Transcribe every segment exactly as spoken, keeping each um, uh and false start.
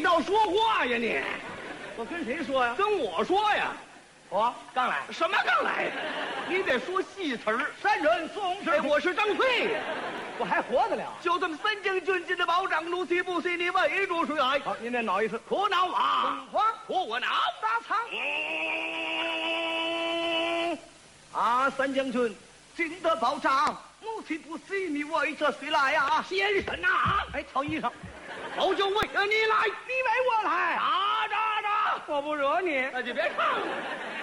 倒说话呀你！ 我跟谁说呀？ 跟我说呀！ 我刚来。 什么刚来呀？你得说戏词儿。 山人宋氏， 哎，我是张飞， 我还活得了。 就这么三将军进的保障，怒气不息，你围住谁来？ 好，您再挠一次。 可恼啊！ 凤凰， 可我恼！ 大仓。啊，三将军进得保障，怒气不息，你围着谁来呀？ 先生啊！ 哎，曹医生， 我就为了你来， 你为我来。 打打打！ 我不惹你， 那就别唱了。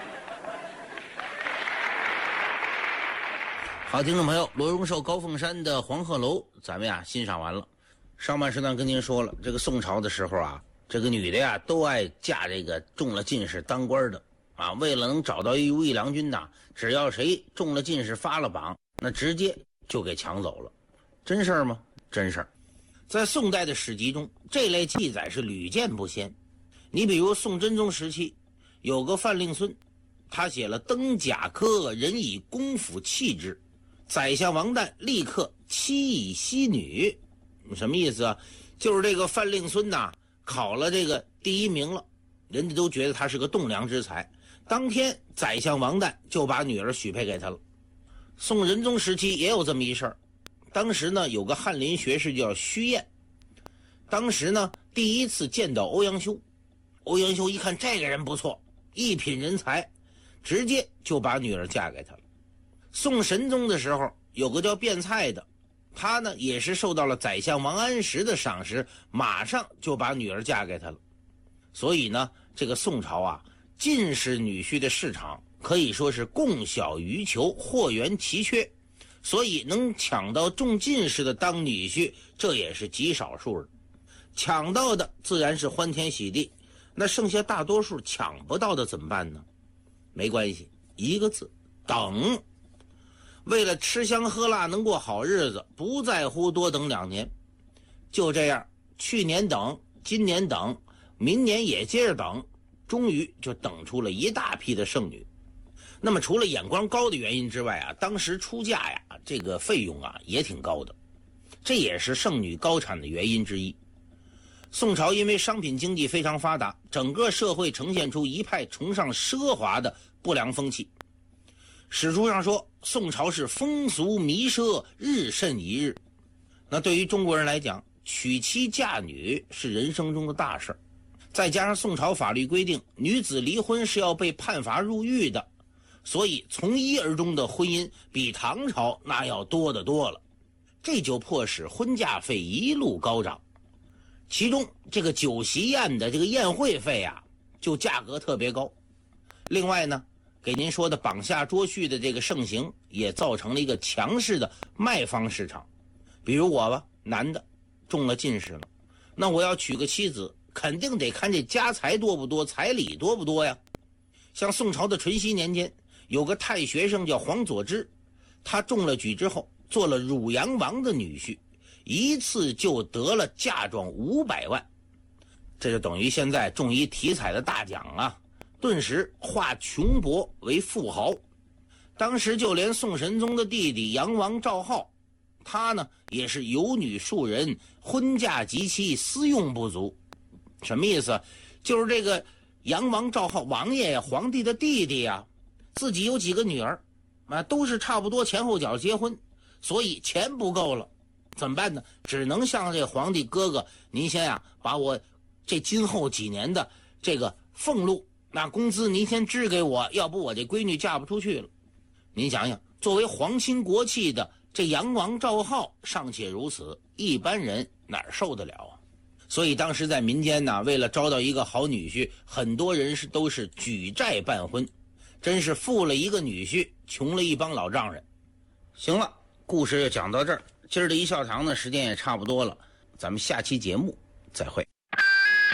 好，听众朋友，罗荣寿、高凤山的《黄鹤楼》，咱们呀欣赏完了。上半时段跟您说了，这个宋朝的时候啊，这个女的呀都爱嫁这个中了进士当官的啊。为了能找到一如意郎君呐，只要谁中了进士发了榜，那直接就给抢走了。真事儿吗？真事儿。在宋代的史籍中，这类记载是屡见不鲜。你比如宋真宗时期，有个范令孙，他写了《登甲科人以公府弃之》。宰相王旦立刻妻以息女，什么意思啊？就是这个范令孙呐，考了这个第一名了，人家都觉得他是个栋梁之才。当天宰相王旦就把女儿许配给他了。宋仁宗时期也有这么一事儿，当时呢有个翰林学士叫虚彦，当时呢第一次见到欧阳修，欧阳修一看这个人不错，一品人才，直接就把女儿嫁给他了。宋神宗的时候有个叫卞蔡的，他呢也是受到了宰相王安石的赏识，马上就把女儿嫁给他了。所以呢这个宋朝啊，进士女婿的市场可以说是供小于求，货源奇缺，所以能抢到中进士的当女婿，这也是极少数的。抢到的自然是欢天喜地，那剩下大多数抢不到的怎么办呢？没关系，一个字，等。为了吃香喝辣能过好日子，不在乎多等两年。就这样，去年等，今年等，明年也接着等，终于就等出了一大批的剩女。那么除了眼光高的原因之外啊，当时出嫁呀这个费用啊也挺高的，这也是剩女高产的原因之一。宋朝因为商品经济非常发达，整个社会呈现出一派崇尚奢华的不良风气。史书上说，宋朝是风俗靡奢，日甚一日。那对于中国人来讲，娶妻嫁女是人生中的大事，再加上宋朝法律规定，女子离婚是要被判罚入狱的，所以从一而终的婚姻比唐朝那要多得多了。这就迫使婚嫁费一路高涨，其中这个酒席宴的这个宴会费啊，就价格特别高。另外呢，给您说的绑下捉婿的这个盛行，也造成了一个强势的卖方市场。比如我吧，男的中了进士了，那我要娶个妻子，肯定得看这家财多不多，彩礼多不多呀。像宋朝的淳熙年间，有个太学生叫黄佐之，他中了举之后，做了汝阳王的女婿，一次就得了嫁妆五百万，这就等于现在中一体彩的大奖啊！顿时化穷薄为富豪。当时就连宋神宗的弟弟杨王赵浩，他呢也是有女数人，婚嫁及妻，私用不足。什么意思？就是这个杨王赵浩王爷呀，皇帝的弟弟呀，自己有几个女儿啊，都是差不多前后脚结婚，所以钱不够了，怎么办呢？只能向这皇帝哥哥，您先呀、啊、把我这今后几年的这个俸禄，那工资您先支给我，要不我这闺女嫁不出去了。您想想，作为皇亲国戚的这杨王赵浩尚且如此，一般人哪受得了啊？所以当时在民间呢，为了招到一个好女婿，很多人是都是举债办婚，真是富了一个女婿，穷了一帮老丈人。行了，故事就讲到这儿，今儿的一笑堂呢，时间也差不多了，咱们下期节目再会。